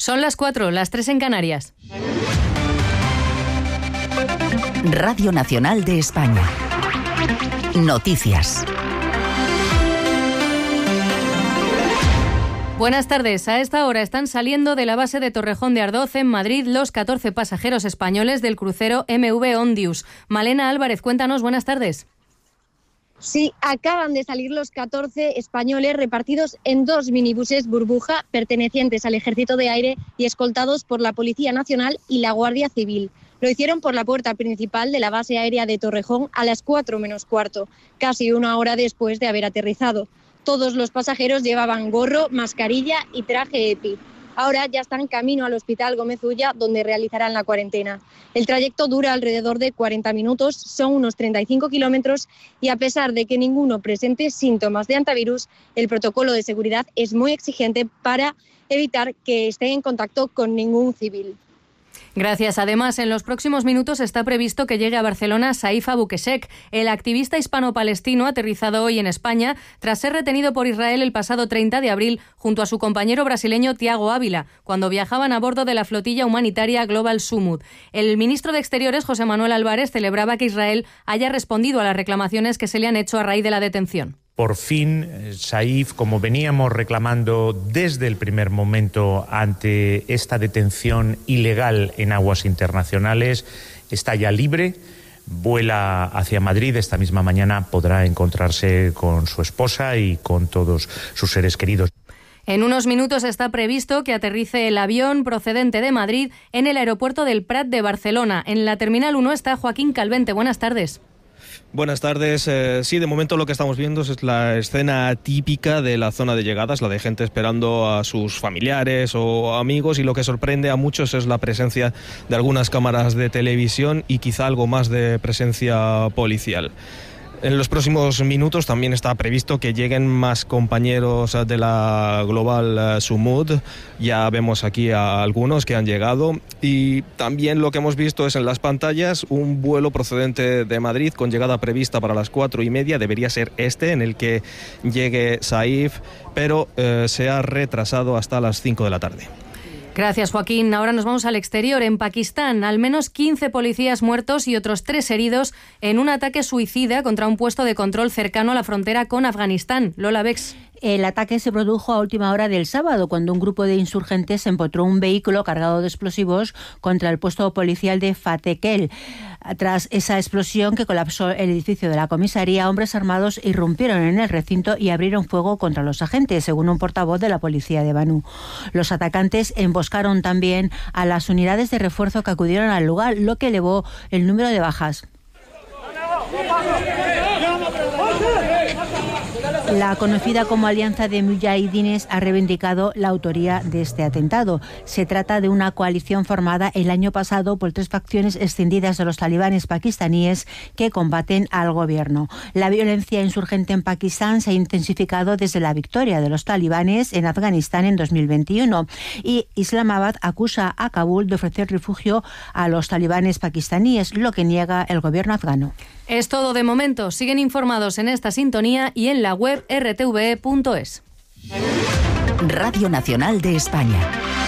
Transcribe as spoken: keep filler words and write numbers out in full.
Son las cuatro, las tres en Canarias. Radio Nacional de España. Noticias. Buenas tardes. A esta hora están saliendo de la base de Torrejón de Ardoz, en Madrid, los catorce pasajeros españoles del crucero M V Ondius. Malena Álvarez, cuéntanos, buenas tardes. Sí, acaban de salir los catorce españoles repartidos en dos minibuses burbuja pertenecientes al Ejército de Aire y escoltados por la Policía Nacional y la Guardia Civil. Lo hicieron por la puerta principal de la base aérea de Torrejón a las cuatro menos cuarto, casi una hora después de haber aterrizado. Todos los pasajeros llevaban gorro, mascarilla y traje EPI. Ahora ya están camino al Hospital Gómez Ulla, donde realizarán la cuarentena. El trayecto dura alrededor de cuarenta minutos, son unos treinta y cinco kilómetros y a pesar de que ninguno presente síntomas de hantavirus, el protocolo de seguridad es muy exigente para evitar que estén en contacto con ningún civil. Gracias. Además, en los próximos minutos está previsto que llegue a Barcelona Saif Abukeshek, el activista hispano-palestino aterrizado hoy en España tras ser retenido por Israel el pasado treinta de abril junto a su compañero brasileño Tiago Ávila, cuando viajaban a bordo de la flotilla humanitaria Global Sumud. El ministro de Exteriores, José Manuel Álvarez, celebraba que Israel haya respondido a las reclamaciones que se le han hecho a raíz de la detención. Por fin, Saif, como veníamos reclamando desde el primer momento ante esta detención ilegal en aguas internacionales, está ya libre, vuela hacia Madrid. Esta misma mañana podrá encontrarse con su esposa y con todos sus seres queridos. En unos minutos está previsto que aterrice el avión procedente de Madrid en el aeropuerto del Prat de Barcelona. En la Terminal uno está Joaquín Calvente. Buenas tardes. Buenas tardes. Eh, sí, de momento lo que estamos viendo es la escena típica de la zona de llegadas, la de gente esperando a sus familiares o amigos, y lo que sorprende a muchos es la presencia de algunas cámaras de televisión y quizá algo más de presencia policial. En los próximos minutos también está previsto que lleguen más compañeros de la Global Sumud. Ya vemos aquí a algunos que han llegado y también lo que hemos visto es en las pantallas un vuelo procedente de Madrid con llegada prevista para las cuatro y media. Debería ser este en el que llegue Saif, pero eh, se ha retrasado hasta las cinco de la tarde. Gracias, Joaquín. Ahora nos vamos al exterior. En Pakistán, al menos quince policías muertos y otros tres heridos en un ataque suicida contra un puesto de control cercano a la frontera con Afganistán. Lola Bex. El ataque se produjo a última hora del sábado, cuando un grupo de insurgentes empotró un vehículo cargado de explosivos contra el puesto policial de Fatekel. Tras esa explosión que colapsó el edificio de la comisaría, hombres armados irrumpieron en el recinto y abrieron fuego contra los agentes, según un portavoz de la policía de Banú. Los atacantes emboscaron también a las unidades de refuerzo que acudieron al lugar, lo que elevó el número de bajas. La conocida como Alianza de Mujahidines ha reivindicado la autoría de este atentado. Se trata de una coalición formada el año pasado por tres facciones escindidas de los talibanes pakistaníes que combaten al gobierno. La violencia insurgente en Pakistán se ha intensificado desde la victoria de los talibanes en Afganistán en dos mil veintiuno y Islamabad acusa a Kabul de ofrecer refugio a los talibanes pakistaníes, lo que niega el gobierno afgano. Es todo de momento. Siguen informados en esta sintonía y en la web r t v e punto es. Radio Nacional de España.